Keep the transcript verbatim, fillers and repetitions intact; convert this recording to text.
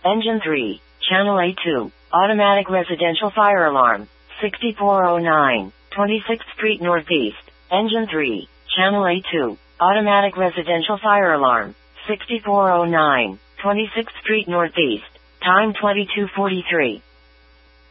Engine three, Channel A two, Automatic Residential Fire Alarm, sixty-four oh nine, twenty-sixth Street Northeast. Engine three, Channel A two, Automatic Residential Fire Alarm, sixty-four oh nine, twenty-sixth Street Northeast. Time twenty-two forty-three.